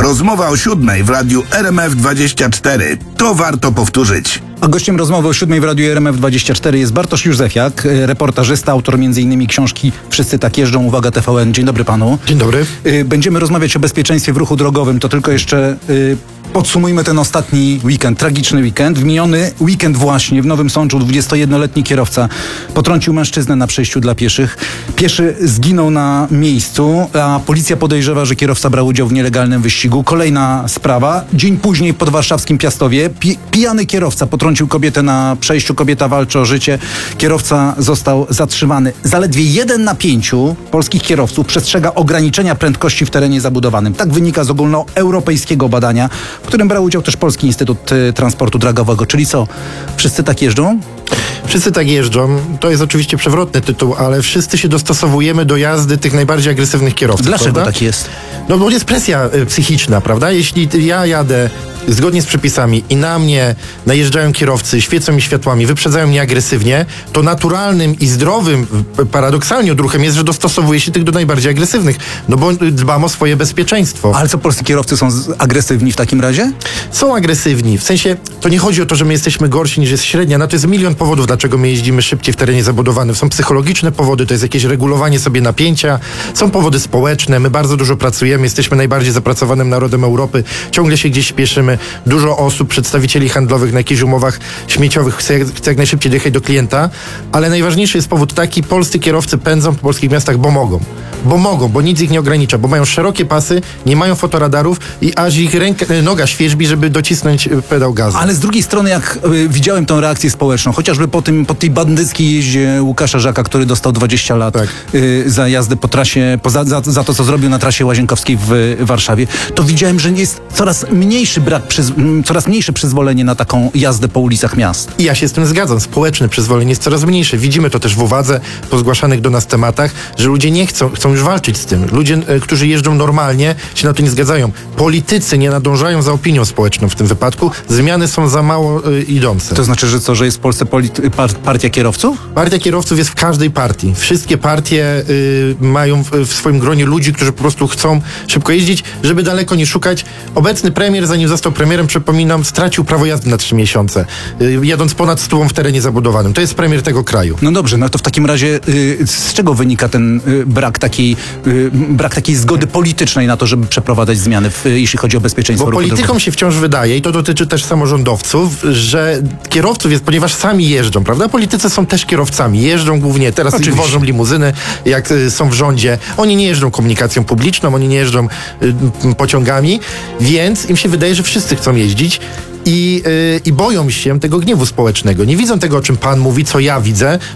Rozmowa o 7 w radiu RMF24. To warto powtórzyć. A gościem rozmowy o 7 w radiu RMF24 jest Bartosz Józefiak, reportażysta, autor m.in. książki Wszyscy tak jeżdżą, uwaga TVN. Dzień dobry panu. Dzień dobry. Będziemy rozmawiać o bezpieczeństwie w ruchu drogowym. To tylko jeszcze podsumujmy ten ostatni weekend, tragiczny weekend. W miniony weekend właśnie w Nowym Sączu 21-letni kierowca potrącił mężczyznę na przejściu dla pieszych. Pieszy zginął na miejscu, a policja podejrzewa, że kierowca brał udział w nielegalnym wyścigu. Kolejna sprawa. Dzień później w podwarszawskim Piastowie pijany kierowca potrącił kobietę na przejściu. Kobieta walczy o życie. Kierowca został zatrzymany. Zaledwie 1 na 5 polskich kierowców przestrzega ograniczenia prędkości w terenie zabudowanym. Tak wynika z ogólnoeuropejskiego badania, w którym brał udział też Polski Instytut Transportu Drogowego. Czyli co? Wszyscy tak jeżdżą? Wszyscy tak jeżdżą. To jest oczywiście przewrotny tytuł, ale wszyscy się dostosowujemy do jazdy tych najbardziej agresywnych kierowców. Dlaczego prawda? tak jest? No bo jest presja psychiczna, prawda? Jeśli ja jadę zgodnie z przepisami i na mnie najeżdżają kierowcy, świecą mi światłami, wyprzedzają mnie agresywnie, to naturalnym i zdrowym, paradoksalnie odruchem jest, że dostosowuję się tych do najbardziej agresywnych, no bo dbam o swoje bezpieczeństwo. Ale co, polscy kierowcy są agresywni w takim razie? Są agresywni, w sensie to nie chodzi o to, że my jesteśmy gorsi niż jest średnia, no to jest milion powodów, dlaczego my jeździmy szybciej w terenie zabudowanym. Są psychologiczne powody, to jest jakieś regulowanie sobie napięcia, są powody społeczne, my bardzo dużo pracujemy, jesteśmy najbardziej zapracowanym narodem Europy, ciągle się gdzieś śpieszymy, dużo osób, przedstawicieli handlowych na jakichś umowach śmieciowych chce jak najszybciej dojechać do klienta, ale najważniejszy jest powód taki, polscy kierowcy pędzą po polskich miastach, bo mogą, bo nic ich nie ogranicza, bo mają szerokie pasy, nie mają fotoradarów i aż ich noga świerzbi, żeby docisnąć pedał gazu. Ale z drugiej strony, jak widziałem tą reakcję społeczną, chociażby po tej bandyckiej jeździe Łukasza Żaka, który dostał 20 lat za jazdę po trasie, za to, co zrobił na trasie Łazienkowskiej w Warszawie, to widziałem, że jest coraz mniejsze przyzwolenie na taką jazdę po ulicach miast. I ja się z tym zgadzam. Społeczne przyzwolenie jest coraz mniejsze. Widzimy to też w uwadze po zgłaszanych do nas tematach, że ludzie nie chcą już walczyć z tym. Ludzie, którzy jeżdżą normalnie, się na to nie zgadzają. Politycy nie nadążają za opinią społeczną w tym wypadku. Zmiany są za mało idące. To znaczy, że co, że jest w Polsce partia kierowców? Partia kierowców jest w każdej partii. Wszystkie partie mają w swoim gronie ludzi, którzy po prostu chcą szybko jeździć, żeby daleko nie szukać. Obecny premier, zanim został premierem, przypominam, stracił prawo jazdy na 3 miesiące, jadąc ponad 100 w terenie zabudowanym. To jest premier tego kraju. No dobrze, no to w takim razie z czego wynika ten brak takiej zgody politycznej na to, żeby przeprowadzać zmiany, jeśli chodzi o bezpieczeństwo ruchu drogowego? Politykom się wciąż wydaje, i to dotyczy też samorządowców, że kierowców jest, ponieważ sami jeżdżą, prawda? Politycy są też kierowcami, jeżdżą głównie, teraz ich wożą limuzyny, jak są w rządzie. Oni nie jeżdżą komunikacją publiczną, oni nie jeżdżą pociągami, więc im się wydaje, że wszyscy chcą jeździć i boją się tego gniewu społecznego. Nie widzą tego, o czym pan mówi, co ja widzę,